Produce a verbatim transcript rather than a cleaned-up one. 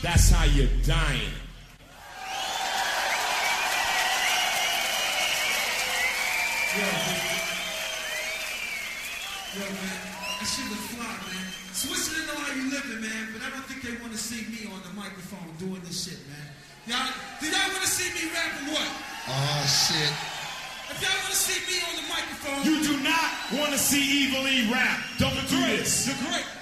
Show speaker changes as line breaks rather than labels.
That's how you're dying.
Yo, man. Yo, man. That shit was fly, man. Switzerland know how you living, man, but I don't think they want to see me on the microphone doing this shit, man. Y'all, do y'all want to see me rapping what?
Oh, shit.
If y'all want to see me on the microphone...
You do not want to see Evil E rap. Don't do this.
The great.